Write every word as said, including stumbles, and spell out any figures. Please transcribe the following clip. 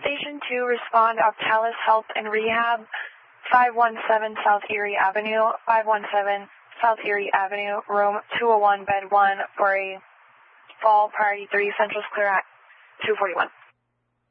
Station two, respond Octalis Health and Rehab, five one seven South Erie Avenue, five one seven South Erie Avenue, room two oh one, bed one, for a fall priority three, Central's clear at two forty-one.